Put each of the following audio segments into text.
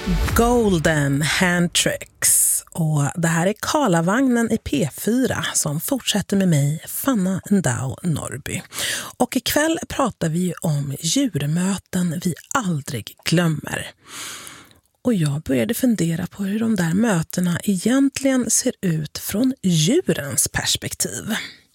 Golden Handtricks. Och det här är Karlavagnen i P4 som fortsätter med mig, Fanna Ndao Norby. Och ikväll pratar vi om djurmöten vi aldrig glömmer. Och jag började fundera på hur de där mötena egentligen ser ut från djurens perspektiv.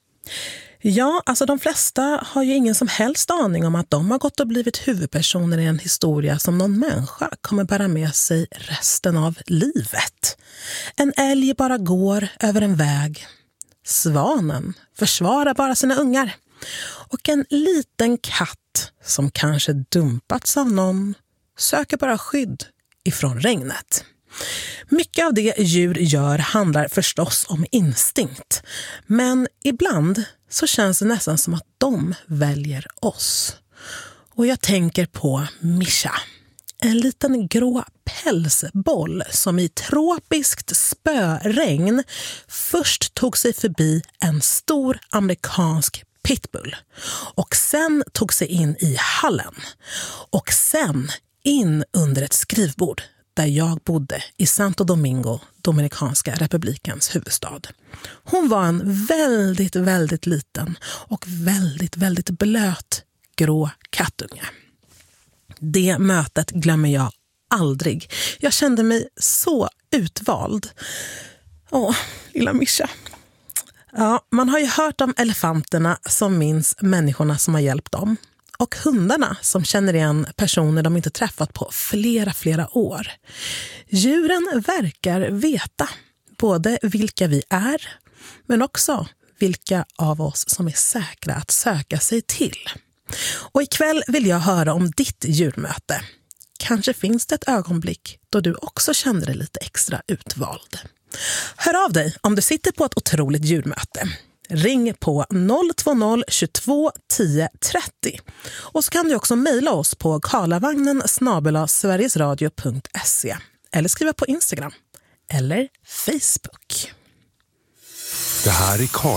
Ja, alltså de flesta har ju ingen som helst aning om att de har gått och blivit huvudpersoner i en historia som någon människa kommer bära med sig resten av livet. En älg bara går över en väg. Svanen försvarar bara sina ungar. Och en liten katt som kanske dumpats av någon söker bara skydd ifrån regnet. Mycket av det djur gör handlar förstås om instinkt. Men ibland så känns det nästan som att de väljer oss. Och jag tänker på Mischa. En liten grå pälsboll som i tropiskt spöregn först tog sig förbi en stor amerikansk pitbull. Och sen tog sig in i hallen. Och sen in under ett skrivbord där jag bodde i Santo Domingo, Dominikanska republikens huvudstad. Hon var en väldigt, väldigt liten och väldigt, väldigt blöt grå kattunge. Det mötet glömmer jag aldrig. Jag kände mig så utvald. Åh, lilla Mischa. Ja, man har ju hört om elefanterna som minns människorna som har hjälpt dem. Och hundarna som känner igen personer de inte träffat på flera år. Djuren verkar veta både vilka vi är, men också vilka av oss som är säkra att söka sig till. Och ikväll vill jag höra om ditt djurmöte. Kanske finns det ett ögonblick då du också kände dig lite extra utvald. Hör av dig om du sitter på ett otroligt djurmöte. Ring på 020 22 10 30. Och så kan du också mejla oss på karlavagnen@sverigesradio.se eller skriva på Instagram eller Facebook. Det här är